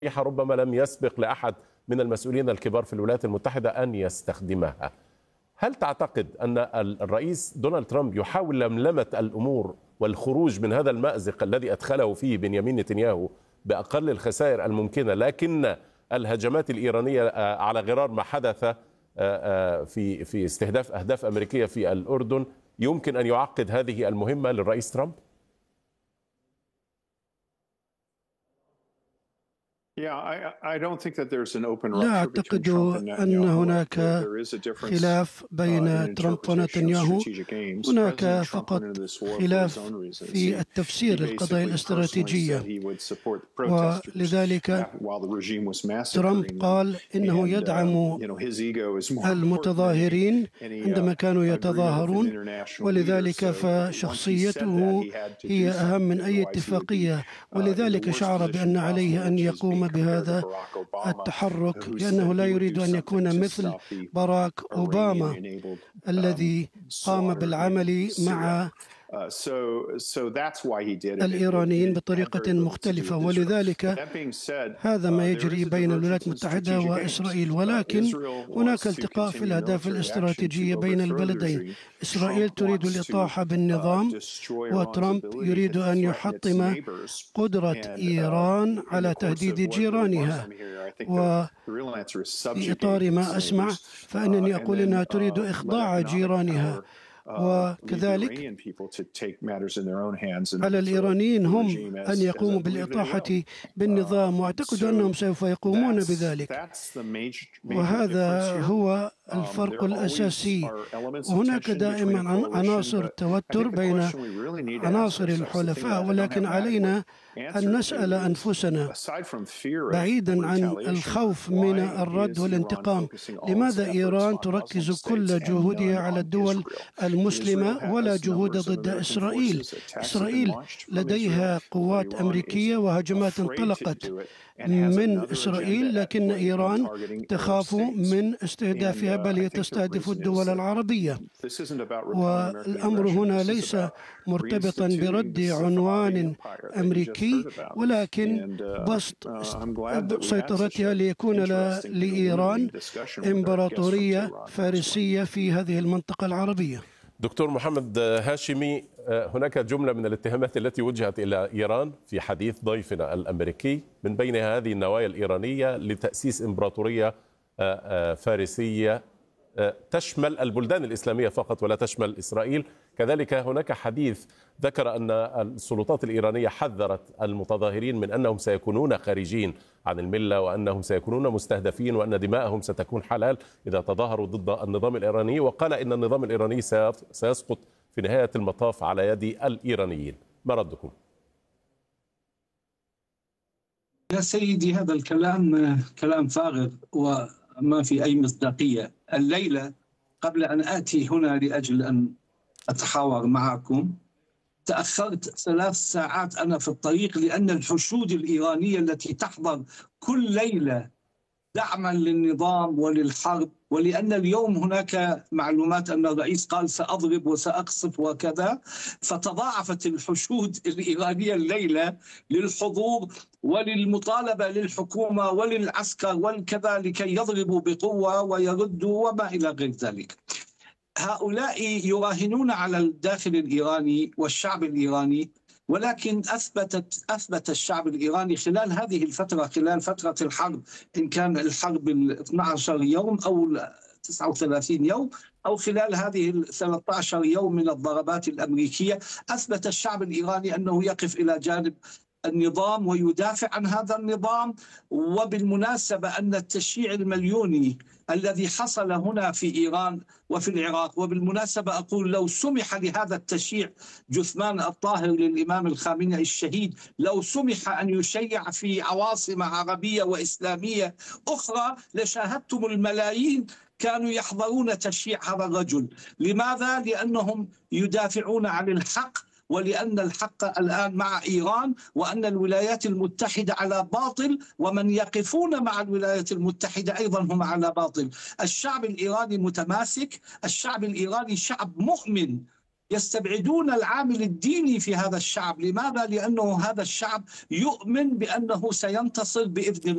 ربما لم يسبق لأحد من المسؤولين الكبار في الولايات المتحدة أن يستخدمها. هل تعتقد أن الرئيس دونالد ترامب يحاول لملمة الأمور والخروج من هذا المأزق الذي أدخله فيه بنيامين نتنياهو بأقل الخسائر الممكنة، لكن الهجمات الإيرانية على غرار ما حدث في استهداف أهداف أمريكية في الأردن يمكن أن يعقد هذه المهمة للرئيس ترامب؟ لا أعتقد أن هناك خلاف بين ترامب ونتنياهو، هناك فقط خلاف في التفسير للقضايا الاستراتيجية. ولذلك ترامب قال إنه يدعم المتظاهرين عندما كانوا يتظاهرون، ولذلك فشخصيته هي أهم من أي اتفاقية، ولذلك شعر بأن عليه أن يقوم بهذا التحرك، لأنه لا يريد أن يكون مثل باراك أوباما الذي قام بالعمل مع الإيرانيين بطريقة مختلفة. ولذلك هذا ما يجري بين الولايات المتحدة وإسرائيل، ولكن هناك التقاء في الأهداف الاستراتيجية بين البلدين. إسرائيل تريد الإطاحة بالنظام، وترامب يريد أن يحطم قدرة إيران على تهديد جيرانها. وفي إطار ما أسمع فإنني أقول أنها تريد إخضاع جيرانها، وكذلك على الإيرانيين هم أن يقوموا بالإطاحة بالنظام، وأعتقد أنهم سوف يقومون بذلك. وهذا هو الفرق الأساسي. وهناك دائما عناصر توتر بين عناصر الحلفاء، ولكن علينا أن نسأل أنفسنا بعيدا عن الخوف من الرد والانتقام، لماذا إيران تركز كل جهودها على الدول المسلمة ولا جهود ضد إسرائيل؟ إسرائيل لديها قوات أمريكية وهجمات انطلقت من إسرائيل، لكن إيران تخاف من استهدافها، بل هي تستهدف الدول العربية. والأمر هنا ليس مرتبطا برد عنوان أمريكي، ولكن بسط سيطرتها ليكون لإيران إمبراطورية فارسية في هذه المنطقة العربية. دكتور محمد هاشمي، هناك جملة من الاتهامات التي وجهت إلى إيران في حديث ضيفنا الأمريكي، من بينها هذه النوايا الإيرانية لتأسيس إمبراطورية فارسية تشمل البلدان الإسلامية فقط ولا تشمل إسرائيل. كذلك هناك حديث ذكر أن السلطات الإيرانية حذرت المتظاهرين من أنهم سيكونون خارجين عن الملة، وأنهم سيكونون مستهدفين، وأن دماءهم ستكون حلال إذا تظاهروا ضد النظام الإيراني، وقال إن النظام الإيراني سيسقط في نهاية المطاف على يد الإيرانيين. ما ردكم؟ يا سيدي، هذا الكلام كلام فارغ وما في أي مصداقية. الليلة قبل أن آتي هنا لأجل أن أتحاور معكم تأخرت 3 ساعات أنا في الطريق، لأن الحشود الإيرانية التي تحضر كل ليلة دعما للنظام وللحرب، ولأن اليوم هناك معلومات أن الرئيس قال سأضرب وسأقصف وكذا، فتضاعفت الحشود الإيرانية الليلة للحضور وللمطالبة للحكومة وللعسكر والكذا لكي يضربوا بقوة ويردوا وما إلى غير ذلك. هؤلاء يراهنون على الداخل الإيراني والشعب الإيراني، ولكن أثبت الشعب الإيراني خلال هذه الفترة، خلال فترة الحرب، إن كان الحرب 12 يوم أو 39 يوم أو خلال هذه 13 يوم من الضربات الأمريكية، أثبت الشعب الإيراني أنه يقف إلى جانب النظام ويدافع عن هذا النظام. وبالمناسبة أن التشييع المليوني الذي حصل هنا في إيران وفي العراق، وبالمناسبة أقول لو سمح لهذا التشييع جثمان الطاهر للإمام الخامنئي الشهيد، لو سمح أن يشيع في عواصم عربية وإسلامية أخرى لشاهدتم الملايين كانوا يحضرون تشييع هذا الرجل. لماذا؟ لأنهم يدافعون عن الحق، ولأن الحق الآن مع إيران، وأن الولايات المتحدة على باطل، ومن يقفون مع الولايات المتحدة أيضا هم على باطل. الشعب الإيراني متماسك، الشعب الإيراني شعب مؤمن، يستبعدون العامل الديني في هذا الشعب. لماذا؟ لأنه هذا الشعب يؤمن بأنه سينتصر بإذن الله.